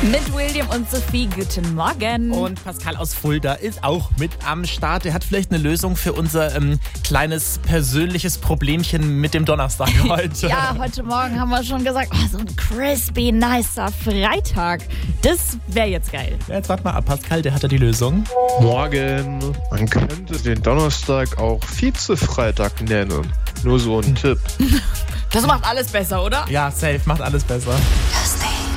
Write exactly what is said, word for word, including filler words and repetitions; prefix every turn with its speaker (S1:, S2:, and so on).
S1: Mit William und Sophie, guten Morgen.
S2: Und Pascal aus Fulda ist auch mit am Start. Er hat vielleicht eine Lösung für unser ähm, kleines persönliches Problemchen mit dem Donnerstag heute.
S1: Ja, heute Morgen haben wir schon gesagt, oh, so ein crispy, nicer Freitag. Das wäre jetzt geil.
S2: Ja, jetzt warte mal ab, Pascal, der hat ja die Lösung.
S3: Morgen. Man könnte den Donnerstag auch Vize-Freitag nennen. Nur so ein Tipp.
S1: Das macht alles besser, oder?
S2: Ja, safe, macht alles besser.